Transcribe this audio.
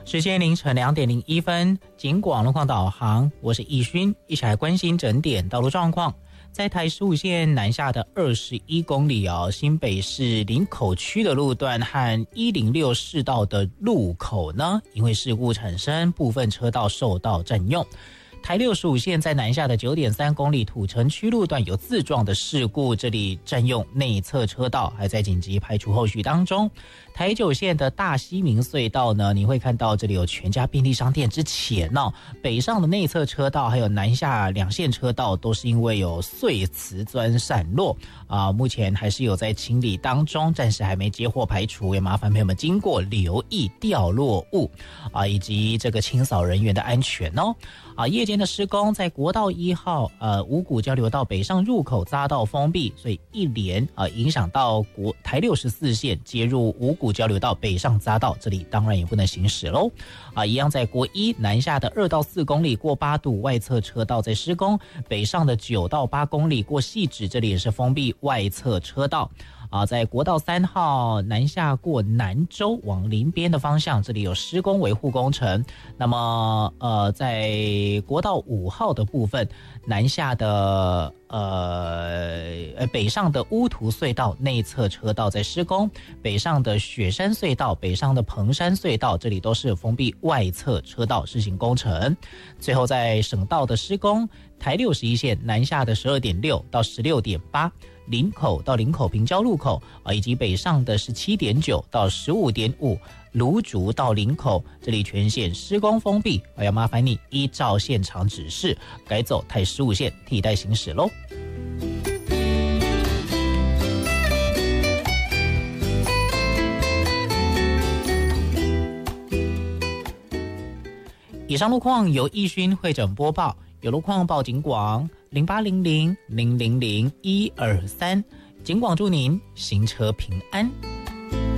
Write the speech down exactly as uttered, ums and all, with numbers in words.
时间凌晨两点零一分，警广路况导航，我是易勋，一起来关心整点道路状况。在台十五线南下的二十一公里哦，新北市林口区的路段和一零六市道的路口呢，因为事故产生，部分车道受到占用。台六十五线在南下的九点三公里土城区路段有自撞的事故，这里占用内侧车道，还在紧急排除后续当中。台九线的大溪明隧道呢，你会看到这里有全家便利商店之前呢、哦，北上的内侧车道还有南下两线车道都是因为有碎瓷砖散落啊，目前还是有在清理当中，暂时还没接获排除，也麻烦朋友们经过留意掉落物啊，以及这个清扫人员的安全哦。啊，夜间的施工在国道一号呃五股交流道北上入口匝道封闭，所以一连啊、呃、影响到国台六十四线接入五股交流道北上匝道，这里当然也不能行驶喽。啊，一样在国一南下的二到四公里过八堵外侧车道在施工，北上的九到八公里过汐止，这里也是封闭外侧车道。啊，在国道三号南下过南州往林边的方向，这里有施工维护工程。那么，呃，在国道五号的部分，南下的呃北上的乌涂隧道内侧车道在施工，北上的雪山隧道、北上的彭山隧道，这里都是封闭外侧车道施行工程。最后，在省道的施工，台六十一线南下的十二点六到十六点八。林口到林口平交路口啊，以及北上的十七点九到十五点五，芦竹到林口，这里全线施工封闭，我要麻烦你依照现场指示改走台十五线替代行驶喽。以上路况由易勋会诊播报，有路况报警广零八零零零零零一二三，警广祝您行车平安。